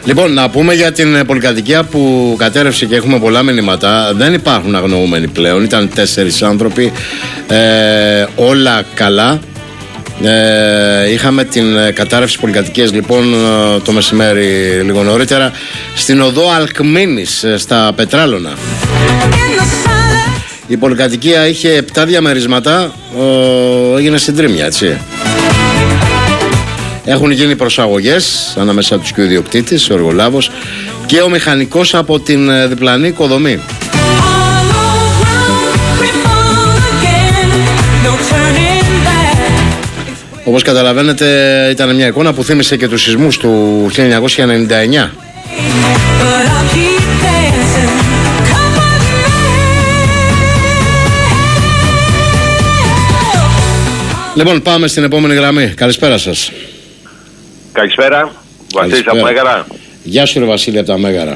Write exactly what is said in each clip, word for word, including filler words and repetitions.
Λοιπόν, να πούμε για την πολυκατοικία που κατέρευσε και έχουμε πολλά μηνύματα. Δεν υπάρχουν αγνοούμενοι πλέον. Ήταν τέσσερις άνθρωποι. Ε, όλα καλά. Ε, είχαμε την κατάρρευση πολυκατοικίας λοιπόν το μεσημέρι λίγο νωρίτερα στην οδό Αλκμήνης στα Πετράλωνα. Η πολυκατοικία είχε επτά διαμερίσματα, ε, έγινε συντρίμμια, έτσι. Έχουν γίνει προσαγωγές ανάμεσα τους και ο ιδιοκτήτης, ο εργολάβος και ο μηχανικός από την διπλανή οικοδομή. Όπως καταλαβαίνετε ήταν μια εικόνα που θύμισε και τους σεισμούς του χίλια εννιακόσια ενενήντα εννιά. Λοιπόν, πάμε στην επόμενη γραμμή. Καλησπέρα σας. Καλησπέρα. Βασίλης από Μέγαρα. Γεια σου ρε Βασίλη από τα Μέγαρα.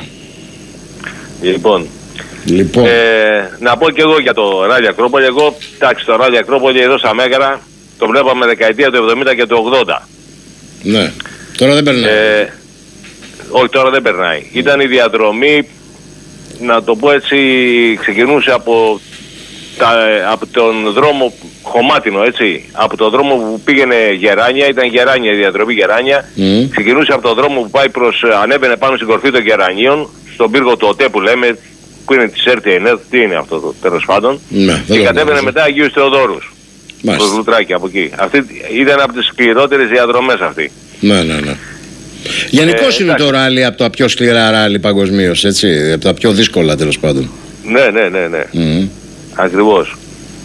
Λοιπόν, λοιπόν. Ε, να πω και εγώ για το Ράδιο Ακρόπολη. Εγώ, εντάξει, το Ράδιο Ακρόπολη εδώ στα Μέγαρα το βλέπαμε δεκαετία του εβδομήντα και του ογδόντα. Ναι. Τώρα δεν περνάει. Ε, όχι, τώρα δεν περνάει. Ήταν η διαδρομή, να το πω έτσι, ξεκινούσε από, τα, από τον δρόμο Χωμάτινο, έτσι. Από τον δρόμο που πήγαινε Γεράνια, ήταν Γεράνια η διαδρομή Γεράνια. Mm. Ξεκινούσε από τον δρόμο που πάει προς, ανέβαινε πάνω στην κορφή των Γερανίων, στον πύργο του ΟΤΕ που λέμε, που είναι της ΕΡΤ ΕΝΕΔ, τι είναι αυτό το τέλος πάντων. Ναι, και κατέβαινε μετά Αγίους Θεοδόρους. Το Λουτράκι από εκεί. Αυτή ήταν από τις σκληρότερες διαδρομές αυτή. Ναι, ναι, ναι. Γενικώς ε, είναι εντάξει. Το ράλι από τα πιο σκληρά ράλι παγκοσμίως, έτσι. Από τα πιο δύσκολα τέλος πάντων. Ναι, ναι, ναι, ναι. Mm. Ακριβώς.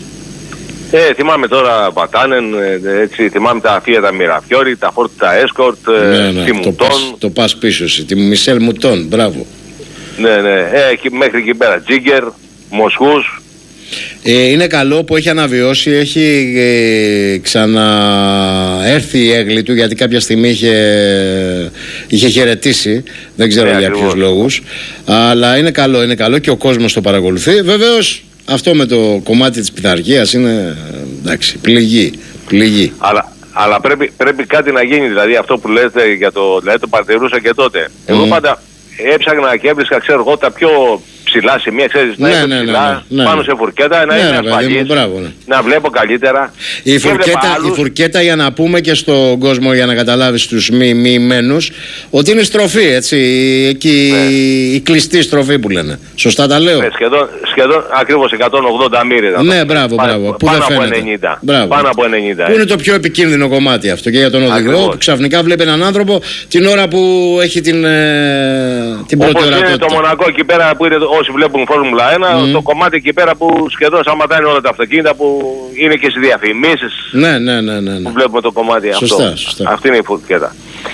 Ε, θυμάμαι τώρα Πατάνεν, έτσι, θυμάμαι τα Fiat τα Μιραφιόρι, τα Ford τα Escort, ναι, ναι, τη Μουτών. Το πας, το πας πίσω σου, τη Μισελ Μουτών, μπράβο. Ναι, ναι, ε, και μέχρι εκεί πέρα, Τζίγκερ, Μοσχούς. Ε, είναι καλό που έχει αναβιώσει, έχει ε, ξαναέρθει η έγκλη του γιατί κάποια στιγμή είχε, είχε χαιρετήσει, δεν ξέρω ε, για ποιους λόγους, αλλά είναι καλό, είναι καλό και ο κόσμος το παρακολουθεί. Βεβαίως αυτό με το κομμάτι της πειθαρχίας είναι, εντάξει, πληγή, πληγή. Αλλά, αλλά πρέπει, πρέπει κάτι να γίνει, δηλαδή αυτό που λέτε για το, δηλαδή το παρατηρούσα και τότε. Mm. Εγώ πάντα έψαχνα και έβρισκα, ξέρω εγώ, τα πιο ψηλά σημεία, ξέρεις, ναι, να είναι ναι, ψηλά, ναι, ναι, ναι, πάνω σε φουρκέτα, να ναι, είναι ασφαλής, ναι. Να βλέπω καλύτερα. Η φουρκέτα, η φουρκέτα, για να πούμε και στον κόσμο, για να καταλάβεις τους μη μοιημένους, ότι είναι στροφή, έτσι, εκεί ναι. Η κλειστή στροφή που λένε. Σωστά τα λέω. Ναι, σχεδόν, σχεδόν ακριβώς εκατόν ογδόντα μοίρες. Ναι, μπράβο, μπράβο. Που πάνω, από ενενήντα, πάνω από ενενήντα. Που είναι το πιο επικίνδυνο κομμάτι αυτό και για τον οδηγό, που ξαφνικά βλέπει έναν άνθρωπο την ώρα που έχει την, ε, την πρώτη ορατότητα. Είναι το Μονακό εκεί πέρα που είναι, όσοι βλέπουν Φόρμουλα ένα, mm. το κομμάτι εκεί πέρα που σχεδόν σταματάνε όλα τα αυτοκίνητα, που είναι και στις διαφημίσεις. Ναι, ναι, ναι, ναι, ναι. Που βλέπουμε το κομμάτι σωστά, αυτό. Σωστά. Αυτή είναι η φουρκέτα.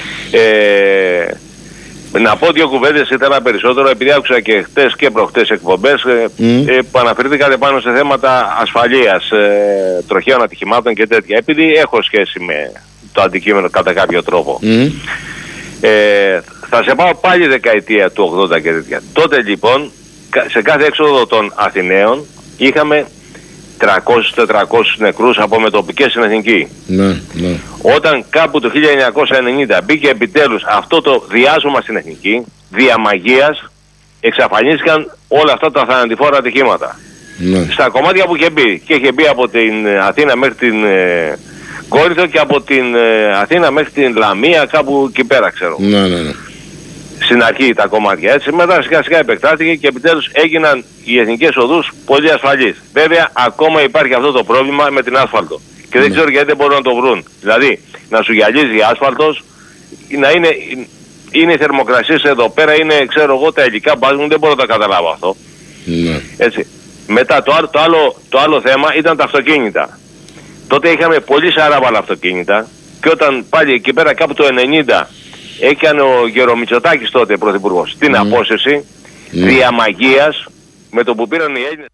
Ε, να πω δύο κουβέντες, ήθελα περισσότερο, επειδή άκουσα και χτες και προχτές εκπομπές mm. ε, που αναφερθήκατε πάνω σε θέματα ασφαλείας, ε, τροχαίων ατυχημάτων και τέτοια. Επειδή έχω σχέση με το αντικείμενο κατά κάποιο τρόπο. Mm. Ε, θα σε πάω πάλι δεκαετία του ογδόντα και τέτοια. Τότε λοιπόν, σε κάθε έξοδο των Αθηναίων είχαμε τριακόσιους με τετρακόσιους νεκρούς από μετοπικές στην Εθνική. Ναι, ναι. Όταν κάπου το χίλια εννιακόσια ενενήντα μπήκε επιτέλους αυτό το διάσωμα στην Εθνική, δια μαγείας εξαφανίστηκαν όλα αυτά τα θανατηφόρα ατυχήματα. Ναι. Στα κομμάτια που είχε μπει. Και είχε μπει από την Αθήνα μέχρι την ε, Κόρινθο και από την ε, Αθήνα μέχρι την Λαμία, κάπου εκεί πέρα ξέρω. Ναι, ναι, ναι. Στην αρχή τα κομμάτια, έτσι, μετά σιγά σιγά επεκτάθηκε και επιτέλους έγιναν οι εθνικές οδούς πολύ ασφαλείς. Βέβαια ακόμα υπάρχει αυτό το πρόβλημα με την άσφαλτο και δεν mm. ξέρω γιατί δεν μπορούν να το βρουν. Δηλαδή να σου γυαλίζει άσφαλτος, να είναι, είναι οι θερμοκρασίες εδώ πέρα, είναι ξέρω εγώ τα υλικά μπάζουν, δεν μπορώ να τα καταλάβω αυτό. Mm. Έτσι. Μετά το άλλο, το, άλλο, το άλλο θέμα ήταν τα αυτοκίνητα. Τότε είχαμε πολύ σαράβαλα αυτοκίνητα και όταν πάλι εκεί πέρα κάπου το ενενήντα έκανε ο Γερομητσοτάκης τότε πρωθυπουργός την mm. απόσυρση mm. δια μαγείας με το που πήραν οι Έλληνες.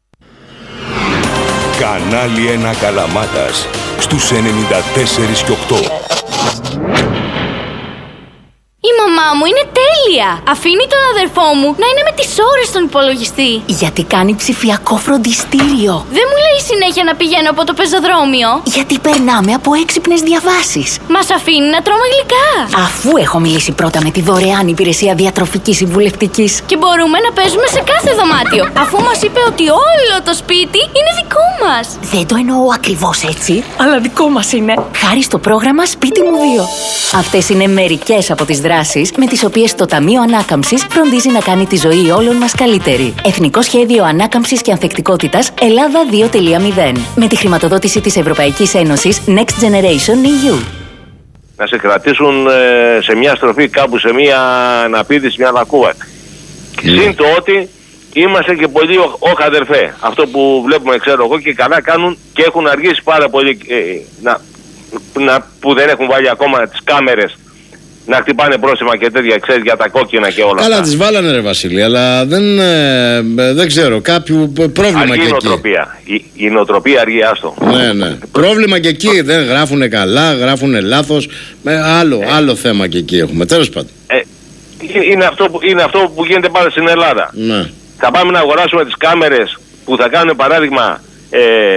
Κανάλι ένα Καλαμάτας στους ενενήντα τέσσερα και οκτώ. Η μαμά μου είναι τέλεια. Αφήνει τον αδερφό μου να είναι με τις ώρες στον υπολογιστή. Γιατί κάνει ψηφιακό φροντιστήριο. Δεν μου λέει συνέχεια να πηγαίνω από το πεζοδρόμιο. Γιατί περνάμε από έξυπνες διαβάσεις. Μας αφήνει να τρώμε γλυκά. Αφού έχω μιλήσει πρώτα με τη δωρεάν υπηρεσία διατροφικής συμβουλευτικής. Και μπορούμε να παίζουμε σε κάθε δωμάτιο. Αφού μας είπε ότι όλο το σπίτι είναι δικό μας. Δεν το εννοώ ακριβώς έτσι, αλλά δικό μας είναι. Χάρη στο πρόγραμμα Σπίτι μου δύο. Αυτές είναι μερικές από τις δράσεις με τις οποίες το Ταμείο Ανάκαμψης φροντίζει να κάνει τη ζωή όλων μας καλύτερη. Εθνικό Σχέδιο Ανάκαμψης και Ανθεκτικότητας Ελλάδα δύο κόμμα μηδέν. Με τη χρηματοδότηση της Ευρωπαϊκής Ένωσης Next Generation ι γιου. Να σε κρατήσουν ε, σε μια στροφή κάπου, σε μια αναπήδηση, μια λακκούβα. Mm. Συν το ότι είμαστε και πολύ όχι αδερφέ. Αυτό που βλέπουμε, ξέρω εγώ, και καλά κάνουν και έχουν αργήσει πάρα πολύ ε, να, να, που δεν έχουν βάλει ακόμα τις κάμερες να χτυπάνε πρόστιμα και τέτοια, ξέρεις, για τα κόκκινα και όλα. Καλά, αυτά. τις βάλανε, ρε Βασίλη, αλλά δεν, ε, δεν ξέρω, κάποιο πρόβλημα αργή και η νοοτροπία. Η, η νοοτροπία αργεί, άστο. Ναι, ναι. Πρόβλημα και εκεί, δεν γράφουνε καλά, γράφουνε λάθος. Με άλλο, ε. άλλο θέμα και εκεί έχουμε, τέλος πάντων. Ε, είναι, αυτό που, είναι αυτό που γίνεται πάντα στην Ελλάδα. Ναι. Θα πάμε να αγοράσουμε τις κάμερες που θα κάνουν παράδειγμα ε,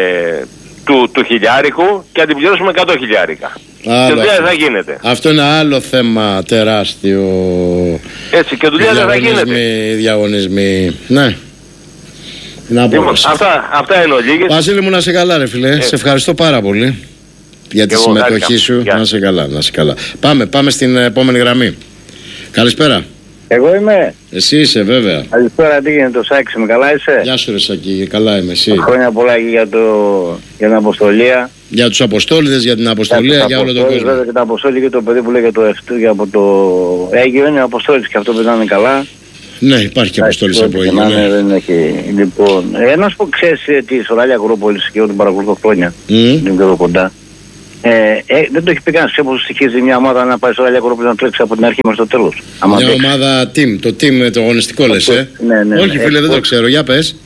του, του χιλιάρικου και να την πληρώσουμε εκατό χιλιάρικα. Άλλο, και δουλειά δεν θα γίνεται. Αυτό είναι άλλο θέμα τεράστιο. Έτσι, και δουλειά δεν θα γίνεται. Οι διαγωνισμοί. Ναι. Λοιπόν, αυτά, αυτά είναι ολίγες. Βασίλη μου, να σε καλά, ρε φίλε. Ε. Σε ευχαριστώ πάρα πολύ για τη συμμετοχή σου. Γεια. Να σε καλά, να σε καλά. Πάμε, πάμε στην επόμενη γραμμή. Καλησπέρα. Εγώ είμαι. Εσύ είσαι, βέβαια. Καλησπέρα, τι γίνεται, το Σάκη, με καλά είσαι? Γεια σου, ρε Σάκη, καλά είμαι, εσύ? Χρόνια πολλά και για, το, για την αποστολία. Για τους αποστόλιδες, για την αποστολία, για, για όλο τον κόσμο. Βέβαια και τα αποστόλια και το παιδί που λέει για το Εφτού, από το Αίγυο είναι αποστόλης και αυτό που είναι καλά. Ναι, υπάρχει και αποστόλης από Αίγυο. Ναι, δεν έχει. Λοιπόν, ένας που ξέρεις τη Σοράλια Αγρόπολης και εγώ την παρακολουθώ χρόνια. Mm. Την πιο κοντά. Ε, ε, δεν το έχει πει κανένας. Ξέρω πως στοιχίζει μια ομάδα να πάει στο Ραλιά Κοροπή να τρέξει από την αρχή μέχρι το τέλος. Μια ομάδα team, το team το αγωνιστικό λες, ε. Ναι, ναι, όχι φίλε, ε, δεν το ξέρω, για πες.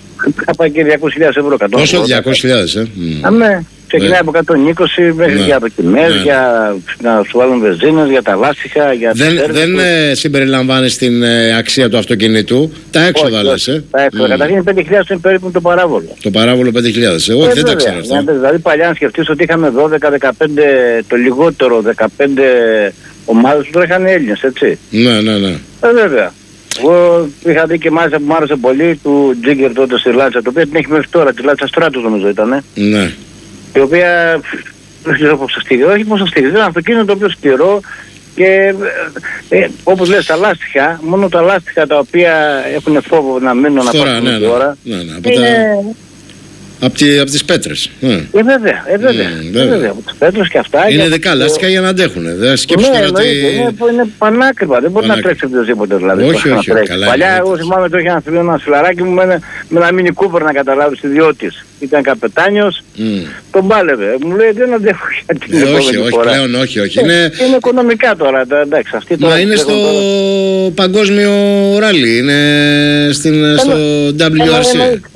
Θα πάει και διακόσιες χιλιάδες ευρώ. Πόσο, διακόσιες χιλιάδες, ε. Α, ναι. Ξεκινάει από εκατόν είκοσι μέχρι ναι. για δοκιμές, ναι. για να σου βάλουν βενζίνες, για τα λάστιχα, για δεν, τα δεν ε, συμπεριλαμβάνει την ε, αξία του αυτοκινήτου, τα έξοδα λες, ε. Τα έξοδα. Mm. Καταρχήν πέντε χιλιάδες είναι περίπου το παράβολο. Το παράβολο πέντε χιλιάδες, εγώ ε, δεν τα ξέρω αυτά. Δηλαδή παλιά να σκεφτείς ότι είχαμε δώδεκα δεκαπέντε, το λιγότερο δεκαπέντε ομάδες που τώρα είχαν Έλληνες, έτσι. Ναι, ναι, ναι. Ε, βέβαια. Εγώ είχα δει και μάλιστα που μου άρεσε πολύ του Τζίγκερ τότε στη Λάτσα, το οποίο την έχει μέχρι τώρα, τη Λάτσα Στράτους νομίζω ήταν. Ναι. Η οποία δεν ξέρω πώς θα στείλει, όχι πώς θα στείλει, είναι ένα αυτοκίνητο το οποίο σκληρό και ε, όπως λες τα λάστιχα, μόνο τα λάστιχα τα οποία έχουν φόβο να μείνουν να πάρουν ναι, ναι, ώρα. Ναι, ναι, από είναι... τα... Από, τη, από τις πέτρες. Ε, ε βέβαια, ε, βέβαια. Mm, βέβαια. Ε, βέβαια. Από τις πέτρες και αυτά. Είναι δεκά λάστιχα για να αντέχουν. Δεν σκέψου ναι, τώρα ότι... είναι, είναι πανάκριβα, δεν μπορεί να τρέξει οποιοδήποτε δηλαδή. Όχι, όχι, όχι, καλά. Παλιά εγώ θυμάμαι το είχε ένα φίλο, ένα φιλαράκι μου με, με ένα μίνι κούπερ να καταλάβεις ιδιώτης. Ήταν καπετάνιος, mm. τον πάλευε. Μου λέει δεν αντέχω για την ε, επόμενη όχι, όχι, φορά. Πλέον, όχι, όχι. Ε, είναι... είναι οικονομικά τώρα, εντάξει. Αυτή Μα είναι στο τώρα... παγκόσμιο ράλι, είναι στην, στο ντάμπλιου αρ σι.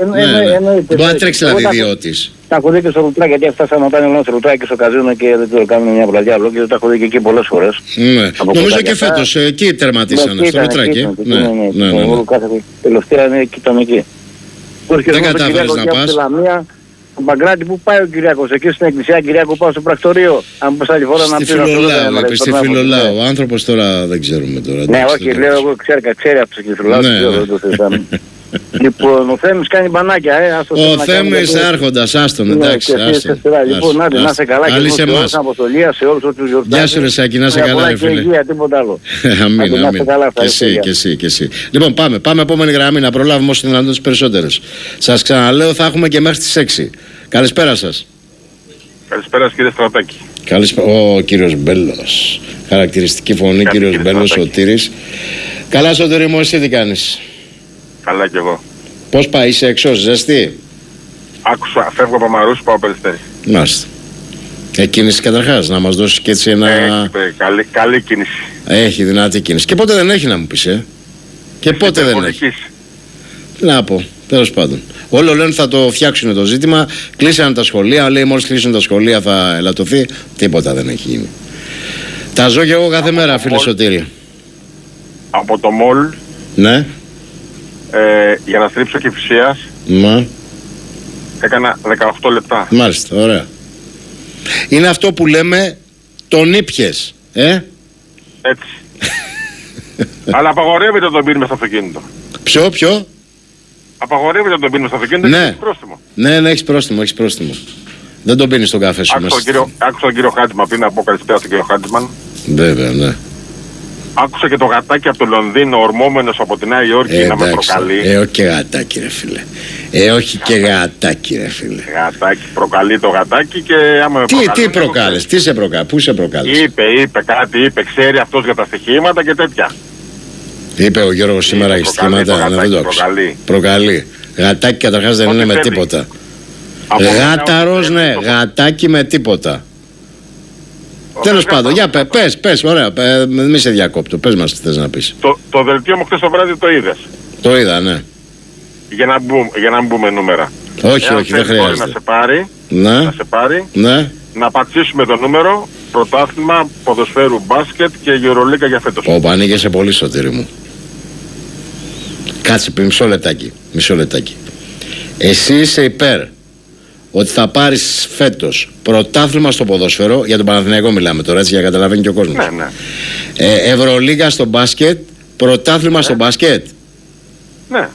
Μπορεί να τρέξει δηλαδή ιδιώτης. Τα έχω δει και στο Ρουτράκι, γιατί φτάσαμε όταν ήμουν στο Ρουτράκι στο καζίνο και δεν ξέρω, κάνουμε μια βραδιά λόγια και τα έχω δει και εκεί πολλές φορές. Ναι. Νομίζω και φέτος εκεί τερματίσανε στο Ρουτράκι. Ναι, ναι, ναι. Τελευταία ήταν εκεί. Δεν κατάφερες να πας. Ο Μπαγκράτη, πού πάει ο Κυριάκος? Εκεί στην εκκλησία Κυριάκου, πάω στο πρακτορείο. Αν πας άλλη φορά να πει. Στη Φιλολάου, είπε στη Φιλολάου. Ο άνθρωπος τώρα δεν ξέρουμε τώρα. Ναι, όχι, λέω εγώ ξέρει από τη Φιλολάου. Λοιπόν, ο Θέμης κάνει μπανάκια, ε. Ο Θέμης άρχοντας, άστον, εντάξει. Λοιπόν, άντε, να είσαι καλά και σε όλους την αποστολία, σε όλους όσους γιορτάζουν. Γεια σου ρε Σάκη, να είσαι καλά ρε φίλε. Και υγεία, τίποτα άλλο. Αμήν, αμήν. Και εσύ, και εσύ, και εσύ. Λοιπόν, πάμε, πάμε επόμενη γραμμή να προλάβουμε όσο δυνατόν τις περισσότερες. Σας ξαναλέω, θα έχουμε και μέχρι τις έξι. Καλησπέρα σας. Καλησπέρα κύριε Στρατάκη. Καλησπέρα, ο κύριος Μπέλος. Χαρακτηριστική φωνή, κύριος Μπέλος, Σωτήρης. Καλά Σωτήρη μου, εσύ τι κάνεις? Καλά κι εγώ. Πώς πάει, είσαι έξω, ζεστή? Άκουσα, φεύγω από Μαρούσι, πάω Περιστέρι. Μάλιστα. Ε, κίνηση καταρχάς, να μας δώσεις και έτσι ένα... Έχει, καλή, καλή κίνηση. Έχει δυνατή κίνηση. Και πότε δεν έχει να μου πεις, ε? Και έχει πότε δεν έχει. Τι να πω, τέλος πάντων. Όλο λένε θα το φτιάξουν το ζήτημα, κλείσανε τα σχολεία, λέει μόλις κλείσουν τα σχολεία θα ελαττωθεί. Τίποτα δεν έχει γίνει. Τα ζω και εγώ κάθε μέρα, φίλε Σωτήρη. από το μολ. Ναι. Ε, για να στρίψω Κηφισίας. Ναι. Έκανα δεκαοκτώ λεπτά. Μάλιστα, ωραία. Είναι αυτό που λέμε τον ήπιες, ε? Έτσι. Αλλά απαγορεύεται να τον πίνει μες στο αυτοκίνητο. Ποιο, ποιο? Απαγορεύεται να τον πίνει στο αυτοκίνητο. Ναι. Και έχεις πρόστιμο. Ναι, ναι, έχεις πρόστιμο, έχεις πρόστιμο. Δεν τον πίνεις στον καφέ σου. Άκουσα τον κύριο, τον κύριο Χάτζημα πριν, να πω καλησπέρα στον κύριο Χάτζημαν. Βέβαια, ναι. Άκουσα και το γατάκι από το Λονδίνο, ορμόμενος από τη Νέα Υόρκη, ε, να με προκαλεί. Ε, όχι και γατάκι, ρε φίλε. Ε, όχι και γατάκι, ρε φίλε. Γατάκι, προκαλεί το γατάκι και άμα με τι, προκαλεί. Τι προκάλες, τι σε προκάλες, πού σε προκάλες? Είπε, είπε κάτι, είπε, ξέρει αυτός για τα στοιχήματα και τέτοια. Είπε ο Γιώργος σήμερα για στοιχήματα, να δεν το άκουσα. Προκαλεί. Προκαλεί. Γατάκι καταρχάς δεν είναι με τίποτα. Γάταρος, ναι, γατάκι με τίποτα. Τέλος πάντων, για πες, πες, πες, ωραία, πες, μη σε διακόπτω, πες μας τι θες να πεις. Το, το δελτίο μου χθες το βράδυ το είδες? Το είδα, ναι. Για να, μπούμε, για να μπούμε νούμερα. Όχι, Εάν όχι, δεν χρειάζεται. να σε πάρει, ναι. να σε πάρει, ναι. να πατσίσουμε το νούμερο, πρωτάθλημα, ποδοσφαίρου, μπάσκετ και Euroliga για φέτος. Ωπα, ανοίγεσαι πολύ, Σωτήρη μου. Κάτσε, μισό λεπτάκι, μισό λεπτάκι. Εσύ είσαι υπέρ ότι θα πάρεις φέτος πρωτάθλημα στο ποδόσφαιρο, για τον Παναθηναϊκό μιλάμε τώρα, έτσι, για να καταλαβαίνει και ο κόσμος. Ναι, ναι. Ε, Ευρωλίγα στο μπάσκετ, πρωτάθλημα ναι. στο μπάσκετ. Ναι.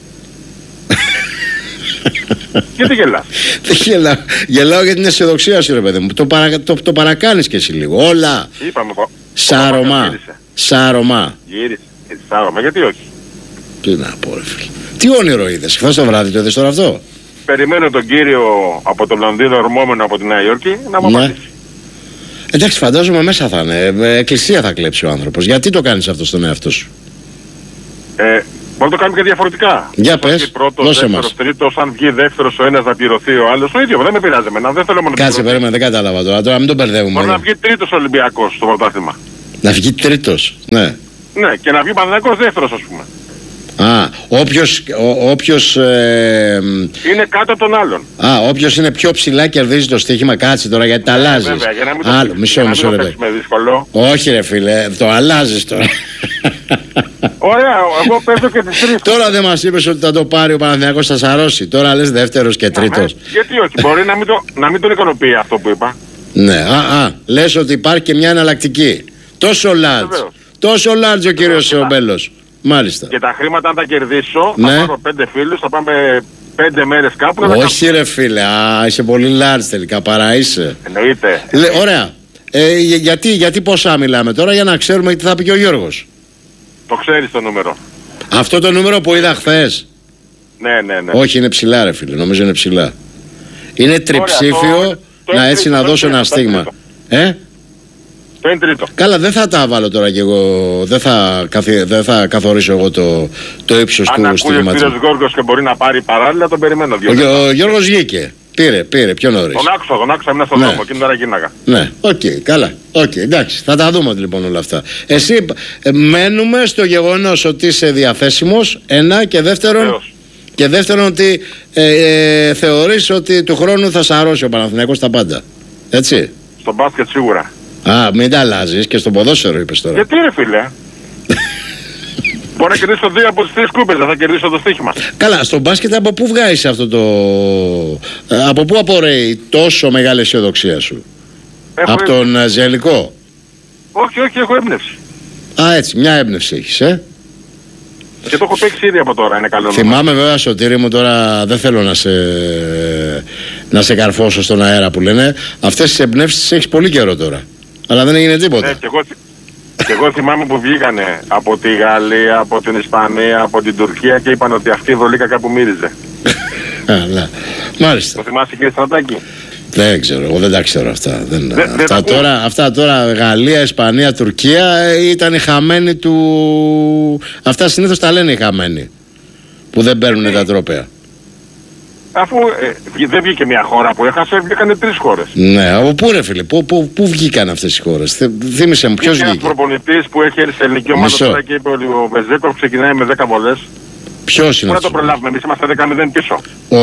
Γιατί γελάς? Δεν γελάω. Γελάω για την αισιοδοξία σου, ρε παιδί μου. Το, παρα, το, το παρακάνεις και εσύ λίγο. Όλα. Είπαμε. Σάρωμα. Σάρωμα. Γύρισε. Σάρωμα, γιατί όχι? Τι να πω, ρε φίλε. Τι όνειρο είδες? Χθες το βράδυ το είδες τώρα αυτό? Περιμένω τον κύριο από το Λονδίνο, ορμόμενο από τη Νέα Υόρκη, να μου ναι. απαντήσει. Εντάξει, φαντάζομαι μέσα θα είναι. Ε, εκκλησία θα κλέψει ο άνθρωπος. Γιατί το κάνεις αυτό στον εαυτό σου? Ε, μπορεί να το κάνουμε και διαφορετικά. Για πες, πρώτος, δώσε δεύτερος, μας. Τρίτος, αν βγει δεύτερος ο ένας να πληρωθεί ο άλλος. Το ίδιο, δεν με πειράζει εμένα. Δεν θέλω μόνο. Κάτσε, περίμενε, δεν κατάλαβα τώρα. Τώρα μην τον μπερδεύουμε. Μπορεί να βγει τρίτος Ολυμπιακός στο πρωτάθλημα. Να βγει τρίτος, ναι. Ναι, και να βγει Παναθηναϊκός δεύτερος, ας πούμε. Α, όποιος, ο, όποιος ε, είναι κάτω από τον άλλον. Α, όποιος είναι πιο ψηλά κερδίζει το στοίχημα. Κάτσε τώρα γιατί τα αλλάζεις. Βέβαια, για να μην Άλλο, το, μισό, μισό λεπτό. Όχι ρε φίλε, το αλλάζεις τώρα. Ωραία, εγώ παίζω και τις τρεις. Τώρα δεν μας είπες ότι θα το πάρει ο Παναθηναϊκός, θα σαρώσει. Τώρα λες δεύτερος και τρίτος. Γιατί όχι, μπορεί να μην, το, να μην τον ικανοποιεί αυτό που είπα. Ναι, α, α, λες ότι υπάρχει και μια εναλλακτική. Τόσο large. Τόσο large ο κύριος ο Μπέλος. Μάλιστα. Και τα χρήματα αν τα κερδίσω, ναι. θα πάρω πέντε φίλους, θα πάμε πέντε μέρες κάπου. Όχι ρε φίλε, α, είσαι πολύ large τελικά, παρά είσαι. Εννοείται. Λε, ωραία. Ε, γιατί, γιατί ποσά μιλάμε τώρα, για να ξέρουμε τι θα πει και ο Γιώργος. Το ξέρεις το νούμερο. Αυτό το νούμερο που είδα χθες. Ναι, ναι, ναι. Όχι, είναι ψηλά ρε φίλε, νομίζω είναι ψηλά. Είναι τριψήφιο. Ωραία, το, το να έτσι τρίτο, να δώσω ένα στίγμα. Ε? Το είναι τρίτο. Καλά, δεν θα τα βάλω τώρα κι εγώ. Δεν θα, καθι... δεν θα καθορίσω εγώ το, το ύψος του στίγματος. Αν ακούει ο κύριος Γιώργος και μπορεί να πάρει παράλληλα, τον περιμένω δύο. Ο, ο Γιώργος βγήκε. Πήρε, πήρε, πιο νωρίς. Τον άκουσα, τον άκουσα, ήμουν στον ναι. δρόμο, εκείνη την ώρα γίναγα. Ναι, οκ, okay, καλά. Οκ, okay, εντάξει, θα τα δούμε λοιπόν όλα αυτά. Εσύ ε, μένουμε στο γεγονός ότι είσαι διαθέσιμος, ένα, και δεύτερον. Βεβαίως. Και δεύτερον ότι ε, ε, θεωρείς ότι του χρόνου θα σαρώσει ο Παναθηναϊκός τα πάντα. Έτσι. Στο μπάσκετ σίγουρα. Α, μην τα αλλάζεις, και στο ποδόσφαιρο είπες τώρα. Γιατί ρε φίλε? Μπορεί να κερδίσω δύο από τις τρεις κούπες, δεν θα κερδίσω το στοίχημα. Καλά, στο μπάσκετ από πού βγάζεις αυτό το... Από πού απορρέει τόσο μεγάλη αισιοδοξία σου? Έχω από έμπνευση. Τον Ζελικό? Όχι, όχι, έχω έμπνευση. Α, έτσι, μια έμπνευση έχεις, ε. Και το έχω παίξει ήδη από τώρα, είναι καλό. Θυμάμαι νόμο. Βέβαια, Σωτήρη μου, τώρα δεν θέλω να σε, να σε καρφώσω στον αέρα που λένε. Αυτές τις εμπνεύσεις τις έχεις πολύ καιρό τώρα. Αλλά δεν έγινε τίποτα. Ναι, και εγώ, και εγώ θυμάμαι που βγήκανε από τη Γαλλία, από την Ισπανία, από την Τουρκία και είπαν ότι αυτή η Ευρωλίγα κάπου μύριζε. Αλλά, μάλιστα. Το θυμάσαι κύριε Στρατάκη? Δεν ξέρω, εγώ δεν τα ξέρω αυτά. Δεν, δεν, αυτά, δεν τώρα, αυτά τώρα Γαλλία, Ισπανία, Τουρκία ήταν οι χαμένοι του... Αυτά συνήθως τα λένε οι χαμένοι που δεν παίρνουν τα τρόπαια. Αφού ε, δεν βγήκε μια χώρα που έχασε, βγήκανε τρεις χώρες. Ναι, από πού ρε φίλε, πού, πού, πού βγήκαν αυτές οι χώρες? Θύμισε μου, ποιος βγήκε? Ένας προπονητής που έχει έρθει σε ελληνική ομάδα τώρα και είπε ότι ο Μπεζέκοφ ξεκινάει με δέκα βολές. Ποιος είναι? Πού να το προλάβουμε, εμείς είμαστε δέκα μηδέν πίσω. Ο,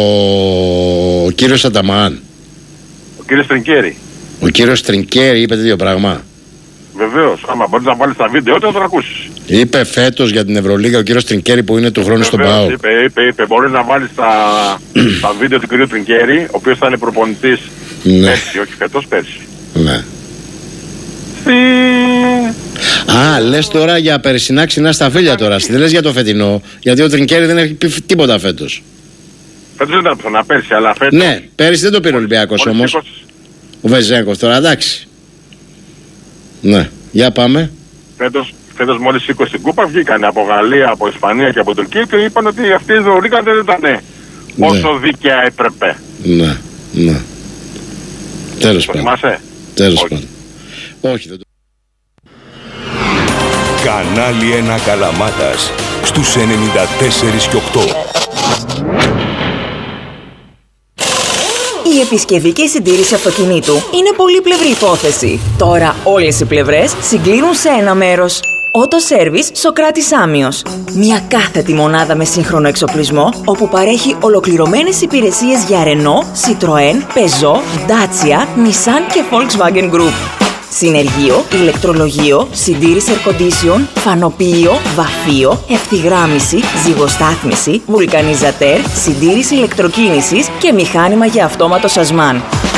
ο κύριος Αταμάν. Ο κύριος Τρινκέρι. Ο κύριος Τρινκέρι είπε τέτοιο πράγμα. Βεβαίως. Άμα μπορείς να βάλεις τα βίντεο, θα το ακούσεις. Είπε φέτος για την Ευρωλίγα ο κύριος Τρινκέρι που είναι του χρόνου στον ΠΑΟΚ. Είπε, είπε, είπε. Μπορείς να βάλεις τα, τα βίντεο του κυρίου Τρινκέρι, ο οποίος θα είναι προπονητής ναι. πέρσι, όχι φέτος, πέρσι. Ναι. Στη... Α, λες τώρα για περσινά ξινά στα φίλια τώρα. Δεν λες για το φετινό. Γιατί ο Τρινκέρι δεν έχει πει τίποτα φέτος. Φέτος δεν ήταν πουθενά πέρσι, αλλά φέτος. Ναι, πέρσι δεν το πήρε ο Ολυμπιακός όμως. Ο Βεζέγκοφ τώρα, εντάξει. Ναι, για πάμε. Φέτος, φέτος μόλις σήκωσε την κούπα βγήκανε από Γαλλία, από Ισπανία και από Τουρκία και είπαν ότι αυτή η Ευρωλίγα δεν ήταν ναι. όσο δίκαια έπρεπε. Ναι, ναι. Τέλος πάντων. Θυμάσαι? Τέλος πάντων. Όχι, δεν το... Κανάλι ένα Καλαμάτας στους ενενήντα τέσσερα και οκτώ. Η επισκευή και η συντήρηση αυτοκινήτου είναι πολύπλευρη υπόθεση. Τώρα όλες οι πλευρές συγκλίνουν σε ένα μέρος. Auto Service Σοκράτης Άμιος. Μια κάθετη μονάδα με σύγχρονο εξοπλισμό, όπου παρέχει ολοκληρωμένες υπηρεσίες για Renault, Citroën, Peugeot, Dacia, Nissan και Volkswagen Group. Συνεργείο, ηλεκτρολογείο, συντήρηση air condition, φανοποιείο, βαφείο, ευθυγράμμιση, ζυγοστάθμιση, βουλκανιζατέρ, συντήρηση ηλεκτροκίνησης και μηχάνημα για αυτόματο σασμάν.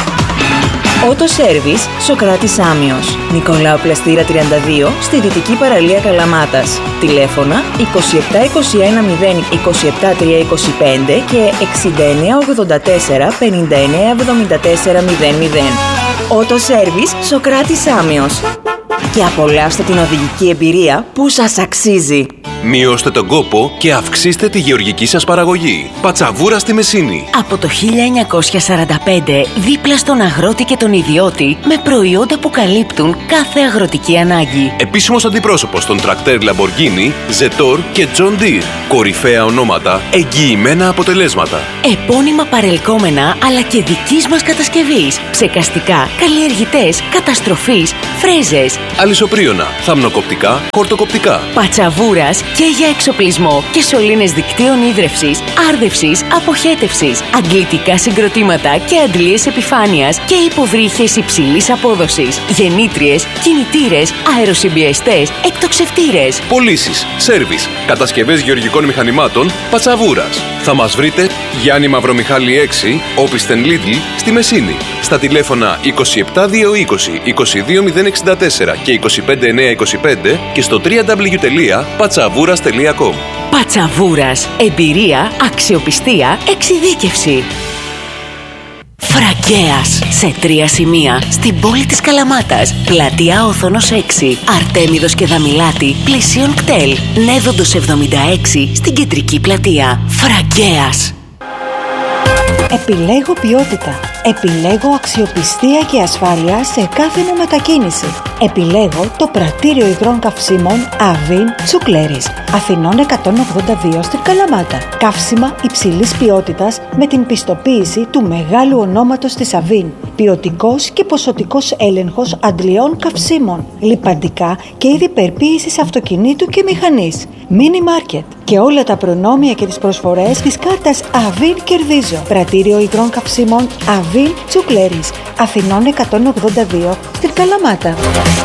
Auto Service Σοκράτης Άμιος. Νικολάου Πλαστήρα τριάντα δύο, στη Δυτική Παραλία Καλαμάτας. Τηλέφωνα είκοσι επτά είκοσι ένα μηδέν είκοσι επτά τριακόσια είκοσι πέντε και εξήντα εννέα ογδόντα τέσσερα πενήντα εννέα εβδομήντα τέσσερα μηδέν μηδέν. Auto Service Σοκράτης Άμιος. Και απολαύστε την οδηγική εμπειρία που σας αξίζει. Μειώστε τον κόπο και αυξήστε τη γεωργική σας παραγωγή. Πατσαβούρα στη Μεσίνη. Από το χίλια εννιακόσια σαράντα πέντε, δίπλα στον αγρότη και τον ιδιώτη, με προϊόντα που καλύπτουν κάθε αγροτική ανάγκη. Επίσημος αντιπρόσωπος των τρακτέρ Lamborghini, Zetor και John Deere. Κορυφαία ονόματα, εγγυημένα αποτελέσματα. Επώνυμα παρελκόμενα αλλά και δικής μας κατασκευής. Ψεκαστικά, καλλιεργητές, καταστροφής, φρέζες. Αλυσοπρίωνα, θαμνοκοπτικά, χορτοκοπτικά. Πατσαβούρας και για εξοπλισμό και σωλήνες δικτύων ίδρευσης, άρδευσης, αποχέτευσης, αντλητικά συγκροτήματα και αντλίες επιφάνειας και υποβρύχες υψηλής απόδοσης, γεννήτριες, κινητήρες, αεροσυμπιεστές, εκτοξευτήρες. Πωλήσεις, σέρβις, κατασκευές γεωργικών μηχανημάτων, Πατσαβούρας. Θα μας βρείτε Γιάννη Μαυρομιχάλη έξι, Όπισθεν Λίτλ, στη Μεσίνη. Στα τηλέφωνα είκοσι επτά διακόσια είκοσι είκοσι δύο μηδέν εξήντα τέσσερα και είκοσι πέντε εννιακόσια είκοσι πέντε και στο double-u double-u double-u τελεία πατσαβούρας τελεία com. Πατσαβούρας. Εμπειρία, αξιοπιστία, εξειδίκευση. Φραγκέας. Σε τρία σημεία. Στην πόλη της Καλαμάτας. Πλατεία Όθωνος έξι. Αρτέμιδος και Δαμιλάτη. Πλησίον κτέλ. Νέδοντος εβδομήντα έξι. Στην κεντρική πλατεία. Φραγκέας. Επιλέγω ποιότητα. Επιλέγω αξιοπιστία και ασφάλεια σε κάθε μου μετακίνηση. Επιλέγω το πρατήριο υγρών καυσίμων Αβίν Τσουκλέρης. Αθηνών εκατόν ογδόντα δύο στην Καλαμάτα. Καύσιμα υψηλής ποιότητας με την πιστοποίηση του μεγάλου ονόματος της Αβίν. Ποιοτικός και ποσοτικός έλεγχος αντλειών καυσίμων. Λιπαντικά και είδη περποίησης αυτοκινήτου και μηχανής. Mini Market. Και όλα τα προνόμια και τις προσφορές της κάρτας Αβίν Κερδίζω. Πρατήριο υγρών καυσίμων Αβίν Τσουκλέρης. Αθηνών εκατόν ογδόντα δύο στην Καλαμάτα.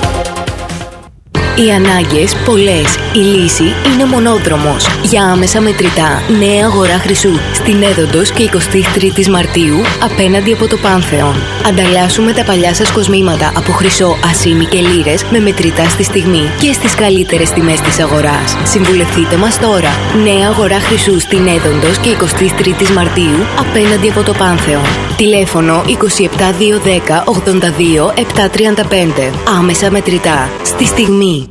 Οι ανάγκες πολλές. Η λύση είναι μονόδρομος. Για άμεσα μετρητά, νέα αγορά Χρυσού. Στην Έδοντος και εικοστή τρίτη Μαρτίου, απέναντι από το Πάνθεον. Ανταλλάσσουμε τα παλιά σας κοσμήματα από χρυσό, ασήμι και λίρες με μετρητά στη στιγμή και στις καλύτερες τιμές της αγοράς. Συμβουλευτείτε μας τώρα. Νέα αγορά Χρυσού στην Έδοντος και εικοστή τρίτη Μαρτίου, απέναντι από το Πάνθεον. Τηλέφωνο είκοσι επτά διακόσια δέκα ογδόντα δύο επτακόσια τριάντα πέντε. Άμεσα μετρητά. Στη στιγμή.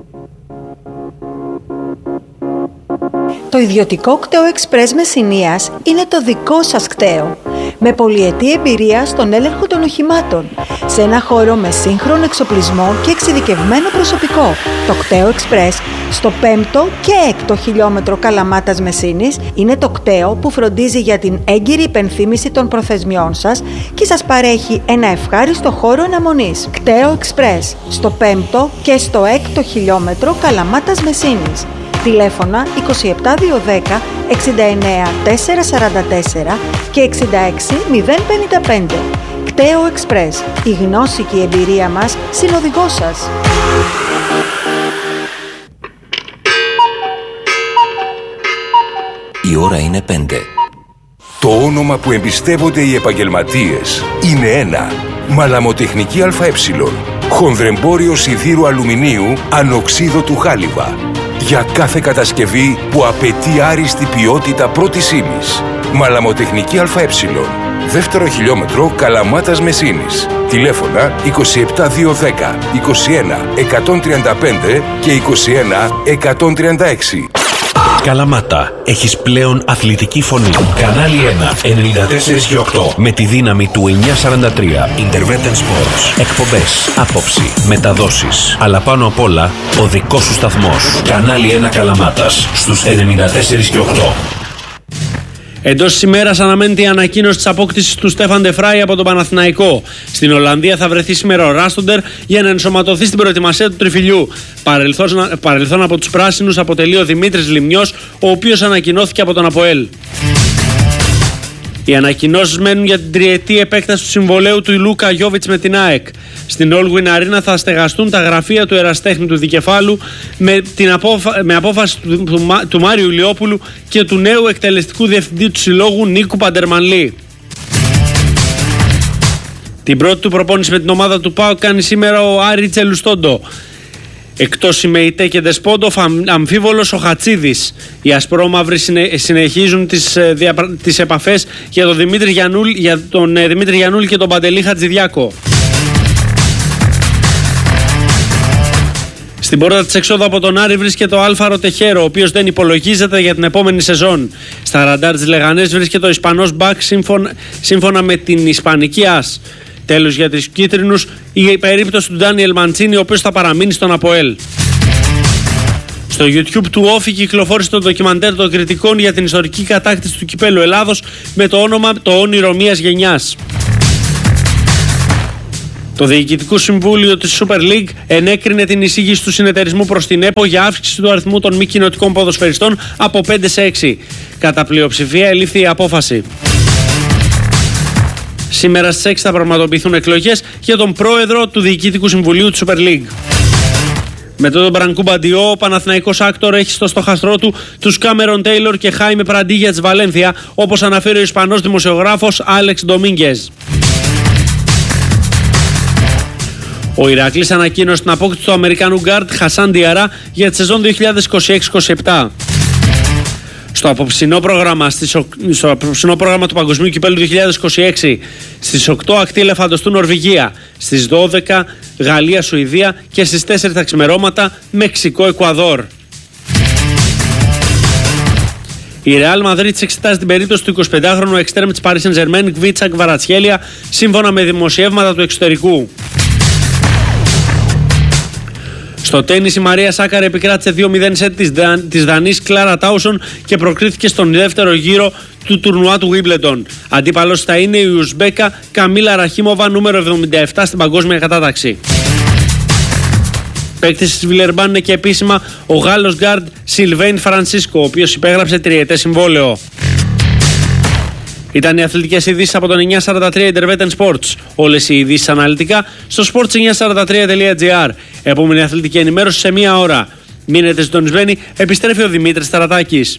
Το ιδιωτικό κτέο Express Μεσσηνίας είναι το δικό σας κτέο. Με πολυετή εμπειρία στον έλεγχο των οχημάτων. Σε ένα χώρο με σύγχρονο εξοπλισμό και εξειδικευμένο προσωπικό. Το κτέο Express στο πέμπτο και έκτο χιλιόμετρο Καλαμάτας Μεσσήνης είναι το κτέο που φροντίζει για την έγκυρη υπενθύμηση των προθεσμιών σας και σας παρέχει ένα ευχάριστο χώρο αναμονής. Κτέο Express στο πέμπτο και στο έκτο χιλιόμετρο Καλαμάτας Μεσσήνης. Τηλέφωνα είκοσι επτά διακόσια δέκα εξήντα εννέα τετρακόσια σαράντα τέσσερα και εξήντα έξι μηδέν πενήντα πέντε. Κτέο Express. Η γνώση και η εμπειρία μας συνοδηγός σας. τώρα είναι πέντε. Το όνομα που εμπιστεύονται οι επαγγελματίες είναι ένα. Μαλαμοτεχνική ΑΕ. Χονδρεμπόριο σιδήρου αλουμινίου ανοξίδωτου χάλιβα. Για κάθε κατασκευή που απαιτεί άριστη ποιότητα πρώτης ύλης. Μαλαμοτεχνική ΑΕ. Δεύτερο χιλιόμετρο Καλαμάτας Μεσίνης. Τηλέφωνα είκοσι επτά διακόσια δέκα, είκοσι ένα εκατόν τριάντα πέντε και είκοσι ένα εκατόν τριάντα έξι. Καλαμάτα, έχεις πλέον αθλητική φωνή. Κανάλι ένα, ενενήντα τέσσερα και οκτώ. Με τη δύναμη του εννιακόσια σαράντα τρία. Intervetten Sports. Εκπομπές, άποψη, μεταδόσεις. Αλλά πάνω απ' όλα, ο δικός σου σταθμός. Κανάλι ένα Καλαμάτας, στους ενενήντα τέσσερα και οκτώ. Εντός της ημέρας αναμένεται η ανακοίνωση της απόκτησης του Στέφαν ντε Φράι από τον Παναθηναϊκό. Στην Ολλανδία θα βρεθεί σήμερα ο Ράστοντερ για να ενσωματωθεί στην προετοιμασία του τριφυλιού. Παρελθόν, παρελθόν από τους πράσινους αποτελεί ο Δημήτρης Λιμνιός, ο οποίος ανακοινώθηκε από τον ΑΠΟΕΛ. Οι ανακοινώσεις μένουν για την τριετή επέκταση του συμβολαίου του Λούκα Γιόβιτς με την ΑΕΚ. Στην Όλγουιν Αρίνα θα στεγαστούν τα γραφεία του εραστέχνη του δικεφάλου με, την απόφα... με απόφαση του... Του... του Μάριου Ηλιόπουλου και του νέου εκτελεστικού διευθυντή του συλλόγου Νίκου Παντερμανλή. Την πρώτη του προπόνηση με την ομάδα του ΠΑΟΚ κάνει σήμερα ο Άρη Τσελουστόντο. Εκτός Σιμεϊτέ και Δεσπόντοφ, αμφίβολος ο Χατσίδης. Οι ασπρόμαυροι συνε, συνεχίζουν τις, διαπρα, τις επαφές για τον Δημήτρη Γιαννούλη, για τον ε, Δημήτρη Γιαννούλη και τον Παντελή Χατζηδιάκο. Στην πόρτα της εξόδου από τον Άρη βρίσκεται ο Άλφαρο Τεχέρο, ο οποίος δεν υπολογίζεται για την επόμενη σεζόν. Στα ραντάρ της Λεγανές βρίσκεται ο Ισπανός Μπακ σύμφωνα, σύμφωνα με την Ισπανική ΑΣ. Τέλος για τους κίτρινους, η περίπτωση του Ντάνιελ Μαντσίνη, ο οποίος θα παραμείνει στον ΑΠΟΕΛ. Στο YouTube του Όφη κυκλοφόρησε το ντοκιμαντέρ των κριτικών για την ιστορική κατάκτηση του κυπέλλου Ελλάδος με το όνομα «Το όνειρο μιας γενιάς». Το Διοικητικό Συμβούλιο της Super League ενέκρινε την εισήγηση του συνεταιρισμού προς την ΕΠΟ για αύξηση του αριθμού των μη κοινοτικών ποδοσφαιριστών από πέντε σε έξι. Κατά πλειοψηφία ελήφθη η απόφαση. Σήμερα στις έξι θα πραγματοποιηθούν εκλογές για τον πρόεδρο του Διοικητικού Συμβουλίου της Super League. Μετά τον Μπρανκού Μπαντιό, ο Παναθηναϊκός Άκτορ έχει στο στοχαστρό του τους Κάμερον Τέιλορ και Χάιμε Πραντίγια της Βαλένθια, όπως αναφέρει ο Ισπανός δημοσιογράφος Άλεξ Ντομίνγκες. Ο Ηρακλής ανακοίνωσε την απόκτηση του Αμερικανού γκάρντ Χασάν Διαρά για τη σεζόν δύο χιλιάδες είκοσι έξι είκοσι επτά. Στο απόψινό πρόγραμμα, στο απόψινό πρόγραμμα του Παγκοσμίου Κυπέλλου δύο χιλιάδες είκοσι έξι, στις οκτώ ακτή ελεφαντοστού Νορβηγία, στις δώδεκα Γαλλία Σουηδία και στις τέσσερα τα ξημερώματα Μεξικό Εκουαδόρ. Η Real Madrid εξετάζει την περίπτωση του εικοσιπεντάχρονου εξτρέμ της Paris Saint-Germain Γκβίτσα Κβαρατσχέλια σύμφωνα με δημοσιεύματα του εξωτερικού. Στο τένις η Μαρία Σάκαρη επικράτησε δύο μηδέν σετ της, Δα... της Δανής Κλάρα Τάουσον και προκρίθηκε στον δεύτερο γύρο του τουρνουά του Wimbledon. Αντίπαλος θα είναι η Ουσμπέκα Καμίλα Ραχίμοβα, νούμερο εβδομήντα επτά στην παγκόσμια κατάταξη. Παίκτης της Βιλερμπάν είναι και επίσημα ο Γάλλος γκάρντ Σιλβέιν Φρανσίσκο, ο οποίος υπέγραψε τριετές συμβόλαιο. Ήταν οι αθλητικές ειδήσεις από τον εννιακόσια σαράντα τρία Intervetten Sports. Όλες οι ειδήσεις αναλυτικά στο sports εννιακόσια σαράντα τρία τελεία τζι άρ. Επόμενη αθλητική ενημέρωση σε μία ώρα. Μείνετε συντονισμένοι, επιστρέφει ο Δημήτρης Ταρατάκης.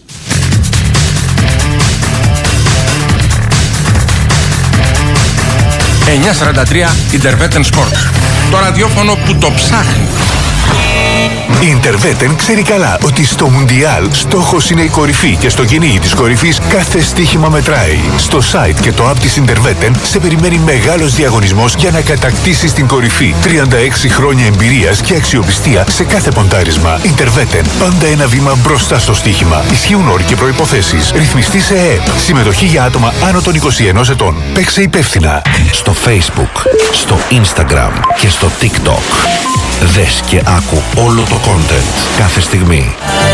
εννιακόσια σαράντα τρία Intervetten Sports. Το ραδιόφωνο που το ψάχνει. Η Intervetten ξέρει καλά ότι στο Μουντιάλ στόχος είναι η κορυφή και στο κυνήγι της κορυφής κάθε στοίχημα μετράει. Στο site και το app της Intervetten σε περιμένει μεγάλος διαγωνισμός για να κατακτήσεις την κορυφή. τριάντα έξι χρόνια εμπειρίας και αξιοπιστία σε κάθε ποντάρισμα. Intervetten, πάντα ένα βήμα μπροστά στο στοίχημα. Ισχύουν όροι και προϋποθέσεις. Ρυθμιστή σε ΕΕΠ. Συμμετοχή για άτομα άνω των είκοσι ενός ετών. Παίξε υπεύθυνα. Στο Facebook, στο Instagram και στο TikTok. Δες και άκου όλο το content κάθε στιγμή.